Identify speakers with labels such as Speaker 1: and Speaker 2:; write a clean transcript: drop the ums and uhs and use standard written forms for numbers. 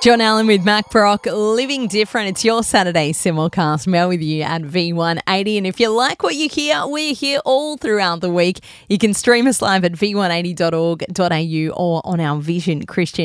Speaker 1: John Allen with Mac Brock, Living Different. It's your Saturday simulcast. Mel with you at V180. And if you like what you hear, we're here all throughout the week. You can stream us live at v180.org.au or on our Vision Christian